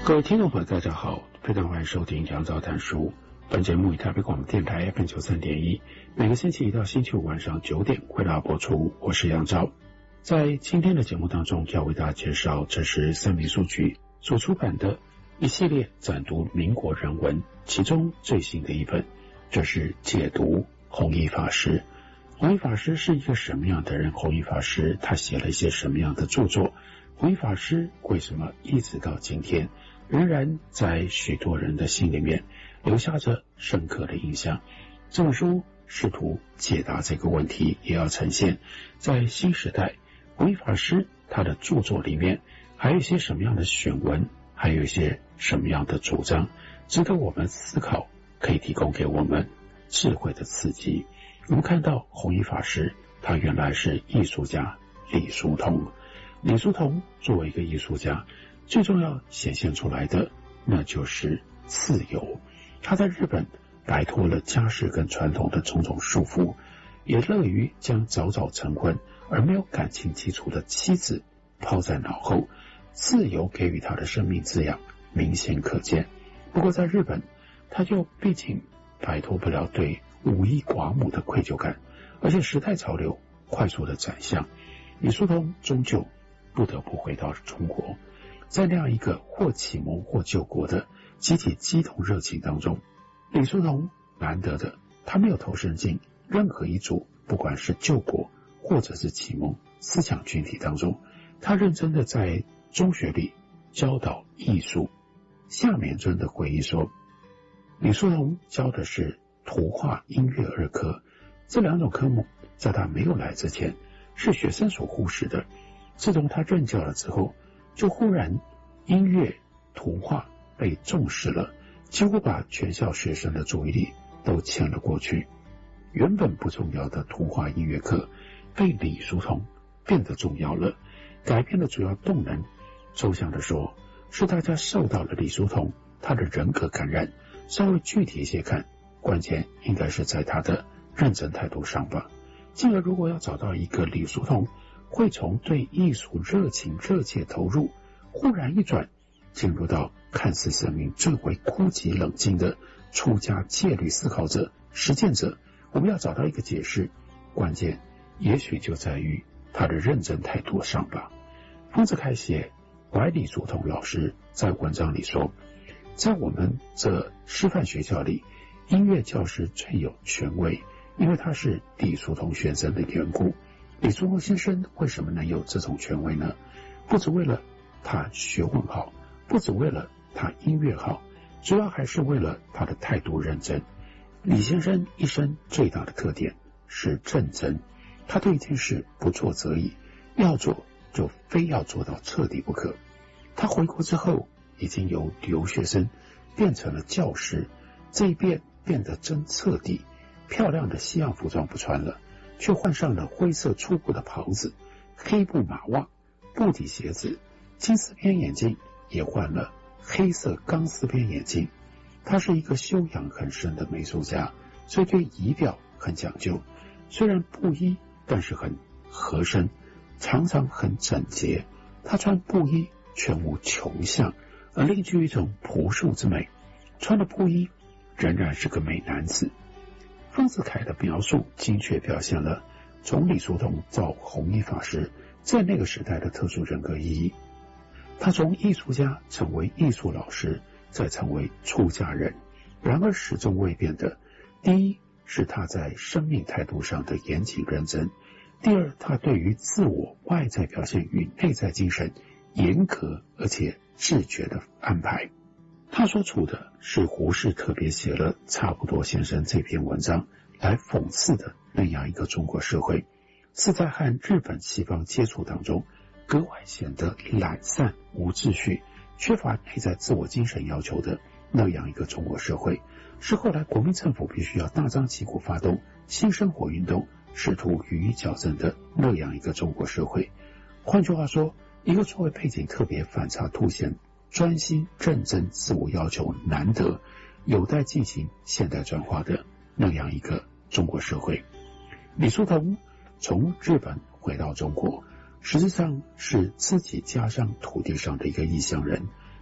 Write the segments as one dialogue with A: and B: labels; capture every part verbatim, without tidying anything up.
A: 各位听众朋友大家好，非常欢迎收听杨照谈书。本节目以台北广播电台 F M 九十三点一，每个星期一到星期五晚上九点回到播出。我是杨照。在今天的节目当中，要为大家介绍，这是三民书局所出版的一系列展读民国人文，其中最新的一本，这是解读弘一法师。弘一法师是一个什么样的人？弘一法师他写了一些什么样的著作？弘一法师为什么一直到今天仍然在许多人的心里面留下着深刻的印象？这本书试图解答这个问题，也要呈现在新时代弘一法师他的著作里面还有一些什么样的选文，还有一些什么样的主张值得我们思考，可以提供给我们智慧的刺激。我们看到弘一法师他原来是艺术家李叔同，李叔同作为一个艺术家，最重要显现出来的那就是自由。他在日本摆脱了家世跟传统的种种束缚，也乐于将早早成婚而没有感情基础的妻子抛在脑后，自由给予他的生命滋养明显可见。不过在日本，他就毕竟摆脱不了对无依寡母的愧疚感，而且时代潮流快速的转向，李叔同终究不得不回到中国。在那样一个或启蒙或救国的集体激动热情当中，李叔同难得的，他没有投身进任何一组不管是救国或者是启蒙思想群体当中，他认真的在中学里教导艺术。夏勉尊的回忆说，李叔同教的是图画、音乐二科，这两种科目在他没有来之前是学生所忽视的，自从他任教了之后，就忽然音乐、图画被重视了，几乎把全校学生的注意力都牵了过去。原本不重要的图画音乐课被李叔同变得重要了，改变的主要动能，抽象的说，是大家受到了李叔同他的人格感染。稍微具体一些看，关键应该是在他的认真态度上吧。进而如果要找到一个李叔同会从对艺术热情热切投入，忽然一转进入到看似生命最为枯寂冷静的出家戒律思考者、实践者，我们要找到一个解释，关键也许就在于他的认真态度上吧。丰子恺写怀李叔同老师在文章里说，在我们这师范学校里，音乐教师最有权威，因为他是李叔同先生的缘故。李叔同先生为什么能有这种权威呢？不只为了他学问好，不只为了他音乐好，主要还是为了他的态度认真。李先生一生最大的特点是认真，他对一件事不做则已，要做就非要做到彻底不可。他回国之后已经由留学生变成了教师，这一变变得真彻底，漂亮的西洋服装不穿了，却换上了灰色粗布的袍子、黑布马袜、布底鞋子，金丝边眼镜也换了黑色钢丝边眼镜。他是一个修养很深的美术家，所以对仪表很讲究，虽然布衣，但是很合身，常常很整洁。他穿布衣全无穷相，而另具一种朴素之美，穿了布衣仍然是个美男子。丰子恺的描述精确表现了从李叔同到弘一法师在那个时代的特殊人格意义。他从艺术家成为艺术老师，再成为出家人，然而始终未变的，第一是他在生命态度上的严谨认真，第二他对于自我外在表现与内在精神严格而且自觉的安排。他所处的是胡适特别写了差不多先生这篇文章来讽刺的那样一个中国社会，是在和日本西方接触当中格外显得懒散无秩序，缺乏内在自我精神要求的那样一个中国社会，是后来国民政府必须要大张旗鼓发动新生活运动试图予以矫正的那样一个中国社会。换句话说，一个作为背景特别反差凸显专心认真自我要求难得有待进行现代转化的那样一个中国社会。李叔同从日本回到中国，实际上是自己家乡土地上的一个异乡人，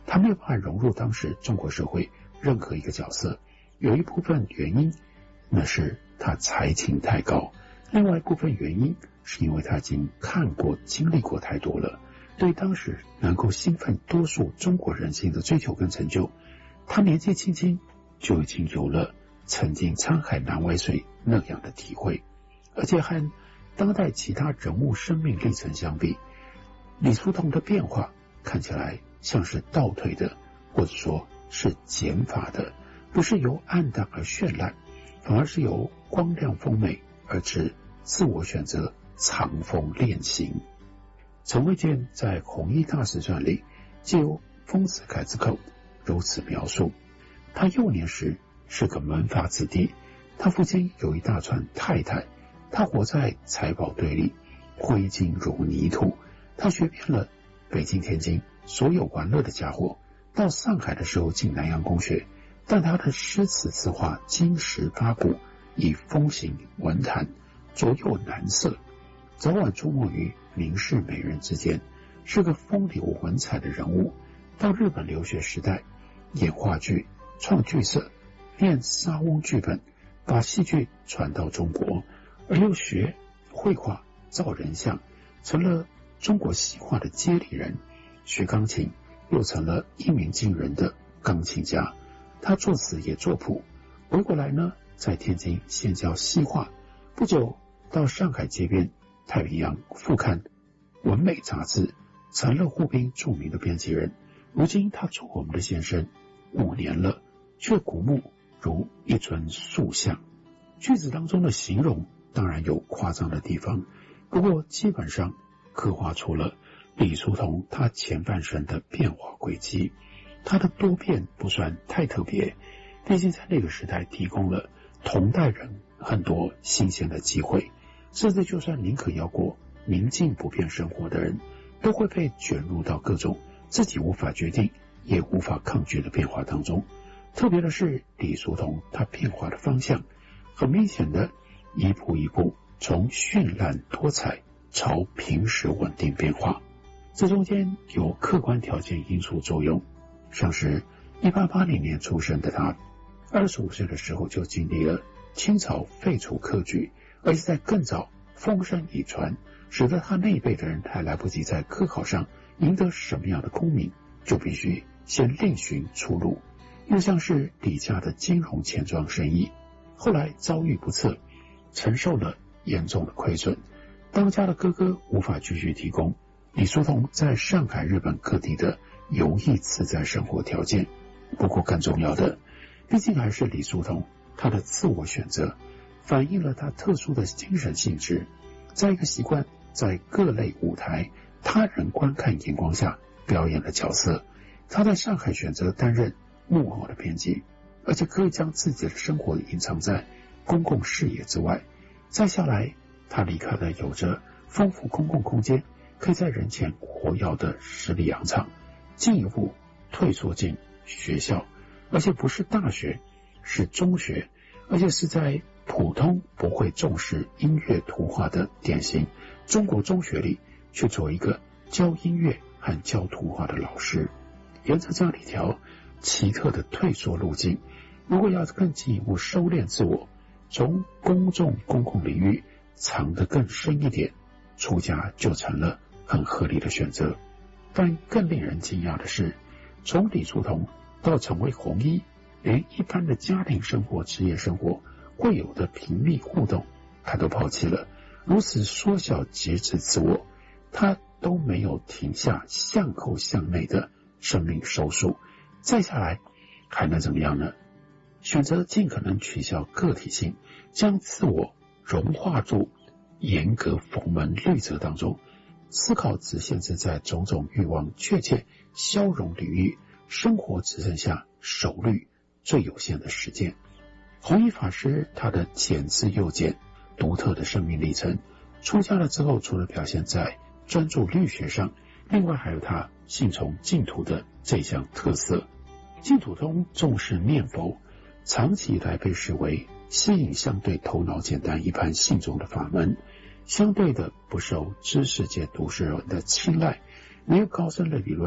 A: 他没有办法融入当时中国社会任何一个角色。有一部分原因，那是他才情太高；另外一部分原因，是因为他已经看过、经历过太多了，对当时能够兴奋多数中国人心的追求跟成就，他年纪轻轻就已经有了曾经沧海难为水那样的体会。而且和当代其他人物生命历程相比，李叔同的变化看起来像是倒退的，或者说是减法的，不是由暗淡而绚烂，反而是由光亮丰美而至自我选择藏锋练行。陈卫健在《弘一大师传》里借由丰子恺之口如此描述：他幼年时是个门阀子弟，他父亲有一大串太太，他活在财宝堆里，挥金如泥土。他学遍了北京、天津所有玩乐的家伙，到上海的时候进南洋公学，但他的诗词词画金石八股，以风行文坛，左右难色，早晚出没于名士美人之间，是个风流文采的人物。到日本留学时代，演话剧、创剧社、练莎翁剧本，把戏剧传到中国，而又学绘画、造人像，成了中国西画的接力人。学钢琴，又成了一鸣惊人的钢琴家。他作词也作谱。回过来呢，在天津先教西画，不久到上海街边太平洋副刊文美杂志，成了沪滨著名的编辑人。如今他做我们的先生五年了，却古木如一尊塑像。句子当中的形容当然有夸张的地方，不过基本上刻画出了李叔同他前半生的变化轨迹。他的多变不算太特别，毕竟在那个时代提供了同代人很多新鲜的机会，甚至就算宁可要过宁静不变生活的人，都会被卷入到各种自己无法决定也无法抗拒的变化当中。特别的是李叔同他变化的方向很明显的一步一步从绚烂多彩朝平实稳定变化，这中间有客观条件因素作用。像是一八八零年出生的他，二十五岁的时候就经历了清朝废除科举，而且在更早风声已传，使得他那一辈的人还来不及在科考上赢得什么样的功名，就必须先另寻出路。又像是李家的金融钱庄生意，后来遭遇不测，承受了严重的亏损，当家的哥哥无法继续提供李叔同在上海、日本各地的游弋自在生活条件。不过更重要的，毕竟还是李叔同他的自我选择，反映了他特殊的精神性质，在一个习惯在各类舞台他人观看眼光下表演的角色。他在上海选择担任幕后的编辑，而且可以将自己的生活隐藏在公共视野之外。再下来，他离开了有着丰富公共空间可以在人前活跃的十里洋场，进一步退缩进学校，而且不是大学，是中学，而且是在普通不会重视音乐图画的典型中国中学里去做一个教音乐和教图画的老师。沿着这样一条奇特的退缩路径，如果要更进一步收敛自我，从公众公共领域藏得更深一点，出家就成了很合理的选择。但更令人惊讶的是，从李叔同到成为弘一，连一般的家庭生活、职业生活会有的频密互动他都抛弃了，如此缩小节制自我，他都没有停下向后向内的生命收束。再下来还能怎么样呢？选择尽可能取消个体性，将自我融化入严格佛门律则当中，思考只限制在种种欲望确切消融领域，生活只剩下守律最有限的实践。弘一法师他的简之又简独特的生命历程，出家了之后，除了表现在专注律学上，另外还有他信从净土的这项特色。净土宗重视念佛，长期以来被视为吸引相对头脑简单一般信众的法门，相对的不受知识界读书人的青睐，没有高深的理论，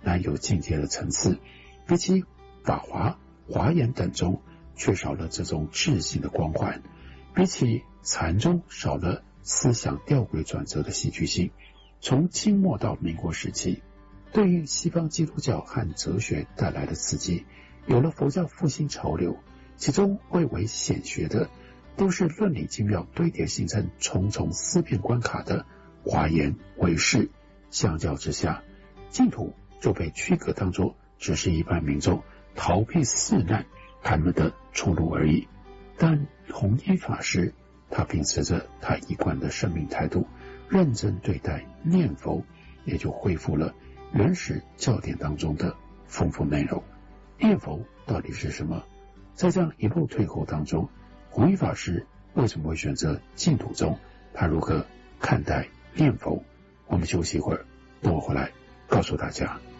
A: 难有境界的层次，比起法华、华严等中缺少了这种智性的光环，比起禅宗少了思想吊诡转折的戏剧性。从清末到民国时期，对于西方基督教和哲学带来的刺激，有了佛教复兴潮流，其中蔚为显学的都是论理精妙堆叠形成重重思辨关卡的华严唯识，相较之下，净土就被区隔当作只是一般民众逃避四难他们的出路而已。但弘一法师他秉持着他一贯的生命态度，认真对待念佛，也就恢复了原始教典当中的丰富内容。念佛到底是什么？在这样一路退后当中，弘一法师为什么会选择净土宗？他如何看待念佛？我们休息一会儿，等我回来告诉大家。